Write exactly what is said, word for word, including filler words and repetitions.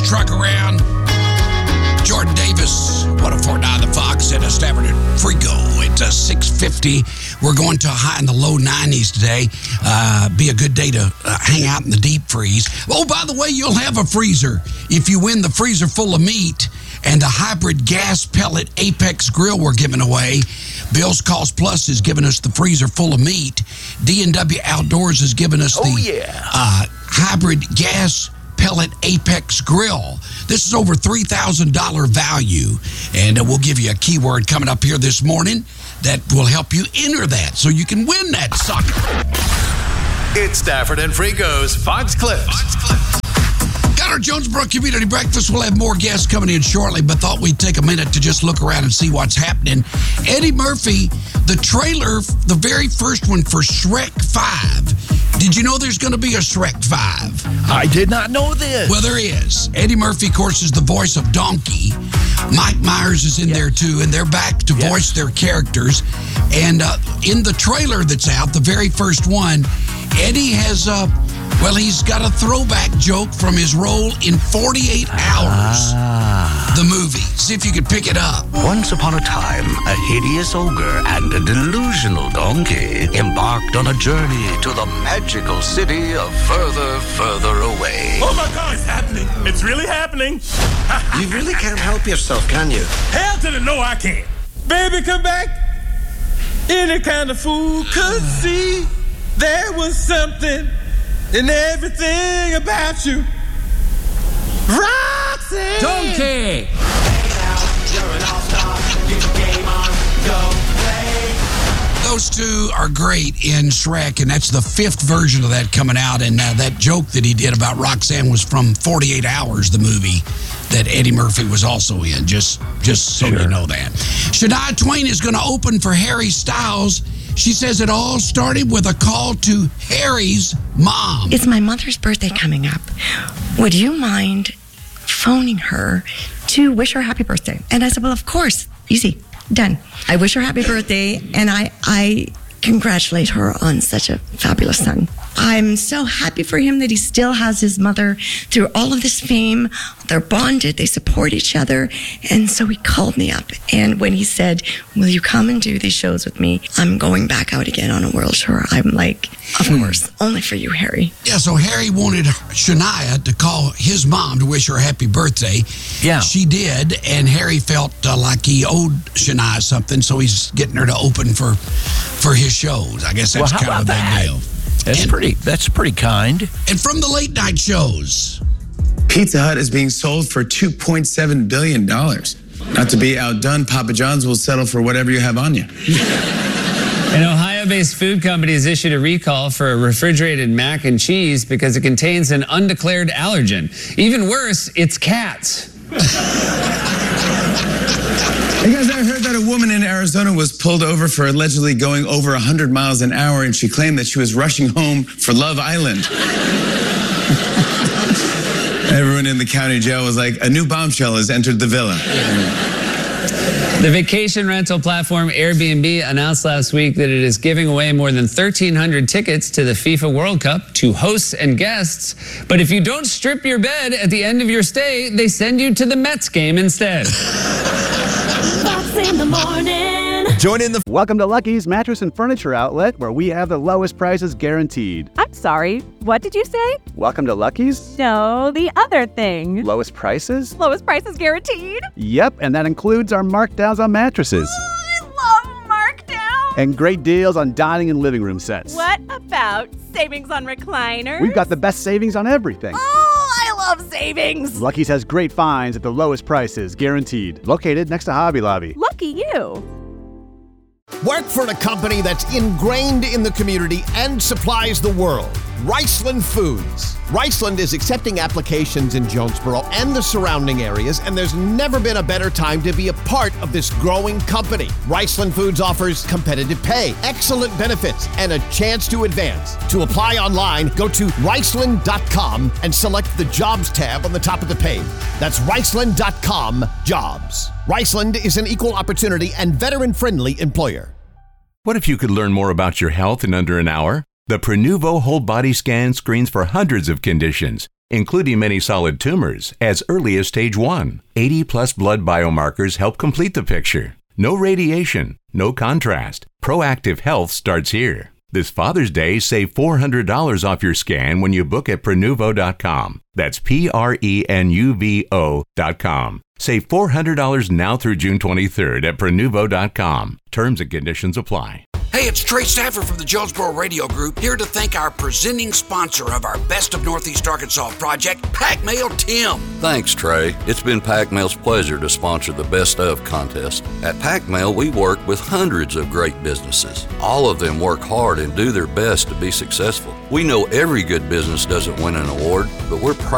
truck around. Jordan Davis, one oh four point nine The Fox at Stafford and Frigo at uh, six fifty. We're going to a high in the low nineties today. Uh, be a good day to uh, hang out in the deep freeze. Oh, by the way, you'll have a freezer if you win the freezer full of meat and the hybrid gas pellet Apex grill we're giving away. Bill's Cost Plus is giving us the freezer full of meat. D and W Outdoors is giving us the oh, yeah. uh, hybrid gas pellet Apex grill. This is over three thousand dollars value, and uh, we'll give you a keyword coming up here this morning that will help you enter that so you can win that sucker. It's Stafford and Frigo's Fox Clips. Fox Clips. Got our Jonesboro Community Breakfast. We'll have more guests coming in shortly, but thought we'd take a minute to just look around and see what's happening. Eddie Murphy, the trailer, the very first one for Shrek five. Did you know there's going to be a Shrek five? I did not know this. Well, there is. Eddie Murphy, of course, is the voice of Donkey. Mike Myers is in yes. there, too, and they're back to yes. voice their characters. And uh, in the trailer that's out, the very first one, Eddie has, uh, well, he's got a throwback joke from his role in forty-eight hours, ah. the movie. See if you can pick it up. Once upon a time, a hideous ogre and a delusional donkey embarked on a journey to the magical city of Further, Further Away. Oh my God, it's happening. It's really happening. You really can't help yourself, can you? Hell to the no, I can't. Baby, come back. Any kind of fool could see there was something in everything about you. Roxy! Donkey! Those two are great in Shrek, and that's the fifth version of that coming out. And uh, that joke that he did about Roxanne was from forty-eight hours, the movie that Eddie Murphy was also in, just, just so sure. you know that. Shania Twain is going to open for Harry Styles. She says it all started with a call to Harry's mom. It's my mother's birthday coming up. Would you mind phoning her to wish her happy birthday? And I said, well, of course. Easy. Done. I wish her happy birthday, and I, I congratulate her on such a fabulous son. I'm so happy for him that he still has his mother through all of this fame. They're bonded. They support each other. And so he called me up. And when he said, will you come and do these shows with me? I'm going back out again on a world tour. I'm like, of course, only for you, Harry. Yeah, so Harry wanted Shania to call his mom to wish her a happy birthday. Yeah. She did, and Harry felt uh, like he owed Shania something, so he's getting her to open for for his shows. I guess that's well, kind of a big that? deal. That's and, pretty, that's pretty kind. And from the late night shows. Pizza Hut is being sold for two point seven billion dollars. Not to be outdone, Papa John's will settle for whatever you have on you. An Ohio-based food company has issued a recall for a refrigerated mac and cheese because it contains an undeclared allergen. Even worse, it's cats. Hey guys, I heard that a woman in Arizona was pulled over for allegedly going over one hundred miles an hour, and she claimed that she was rushing home for Love Island. Everyone in the county jail was like, a new bombshell has entered the villa. The vacation rental platform Airbnb announced last week that it is giving away more than thirteen hundred tickets to the FIFA World Cup to hosts and guests. But if you don't strip your bed at the end of your stay, they send you to the Mets game instead. Fox in the morning. Join in the... Welcome to Lucky's Mattress and Furniture Outlet, where we have the lowest prices guaranteed. I'm sorry, what did you say? Welcome to Lucky's? No, the other thing. Lowest prices? Lowest prices guaranteed? Yep, and that includes our markdowns on mattresses. Oh, I love markdowns! And great deals on dining and living room sets. What about savings on recliners? We've got the best savings on everything. Oh, I love savings! Lucky's has great finds at the lowest prices, guaranteed. Located next to Hobby Lobby. Lucky you. Work for a company that's ingrained in the community and supplies the world. Riceland Foods. Riceland is accepting applications in Jonesboro and the surrounding areas, and there's never been a better time to be a part of this growing company. Riceland Foods offers competitive pay, excellent benefits, and a chance to advance. To apply online, go to riceland dot com and select the Jobs tab on the top of the page. That's riceland dot com, Jobs. Riceland is an equal opportunity and veteran-friendly employer. What if you could learn more about your health in under an hour? The Prenuvo Whole Body Scan screens for hundreds of conditions. including many solid tumors as early as stage one. eighty plus blood biomarkers help complete the picture. No radiation, no contrast. Proactive health starts here. This Father's Day, save four hundred dollars off your scan when you book at Prenuvo dot com. That's P R E N U V O dot com. Save four hundred dollars now through June twenty-third at Prenuvo dot com. Terms and conditions apply. Hey, it's Trey Stafford from the Jonesboro Radio Group, here to thank our presenting sponsor of our Best of Northeast Arkansas project, Pac Mail Tim. Thanks, Trey. It's been Pac Mail's pleasure to sponsor the Best of contest. At Pac Mail, we work with hundreds of great businesses. All of them work hard and do their best to be successful. We know every good business doesn't win an award, but we're proud